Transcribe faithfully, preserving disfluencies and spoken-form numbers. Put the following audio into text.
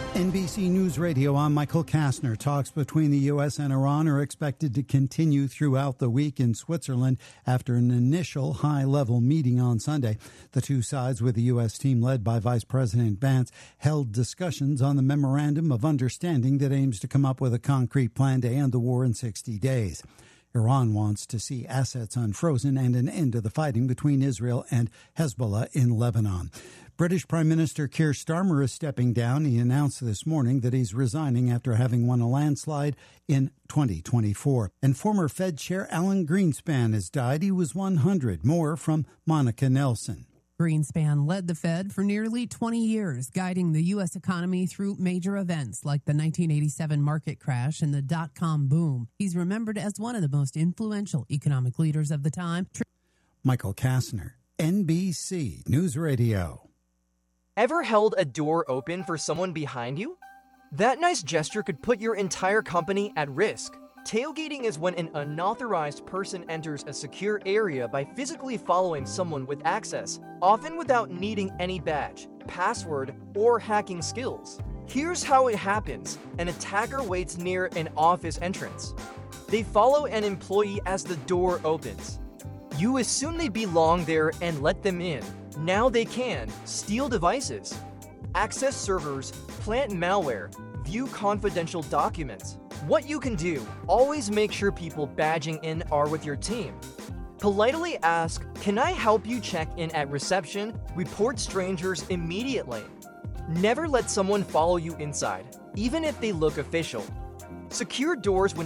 N B C News Radio, I'm Michael Kastner. Talks between the U S and Iran are expected to continue throughout the week in Switzerland after an initial high-level meeting on Sunday. The two sides, with the U S team led by Vice President Vance, held discussions on the Memorandum of Understanding that aims to come up with a concrete plan to end the war in sixty days. Iran wants to see assets unfrozen and an end to the fighting between Israel and Hezbollah in Lebanon. British Prime Minister Keir Starmer is stepping down. He announced this morning that he's resigning after having won a landslide in twenty twenty-four. And former Fed Chair Alan Greenspan has died. He was one hundred. More from Monica Nelson. Greenspan led the Fed for nearly twenty years, guiding the U S economy through major events like the nineteen eighty-seven market crash and the dot-com boom. He's remembered as one of the most influential economic leaders of the time. Michael Kastner, N B C News Radio. Ever held a door open for someone behind you? That nice gesture could put your entire company at risk. Tailgating is when an unauthorized person enters a secure area by physically following someone with access, often without needing any badge, password, or hacking skills. Here's how it happens. An attacker waits near an office entrance. They follow an employee as the door opens. You assume they belong there and let them in. Now they can steal devices, access servers, plant malware, view confidential documents. What you can do, always make sure people badging in are with your team. Politely ask, "Can I help you check in at reception?" Report strangers immediately. Never let someone follow you inside, even if they look official. Secure doors when